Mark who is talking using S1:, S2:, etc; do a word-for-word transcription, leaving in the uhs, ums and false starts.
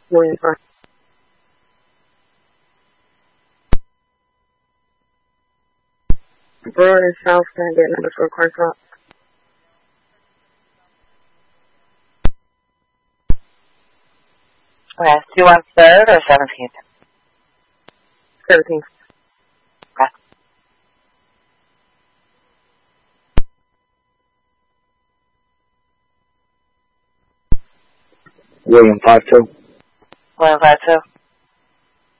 S1: William five. Broad and South, can I get number four car stop?
S2: Okay, do you want third or seventeenth?
S1: seventeenth.
S2: Okay.
S3: William five two.
S2: William five two.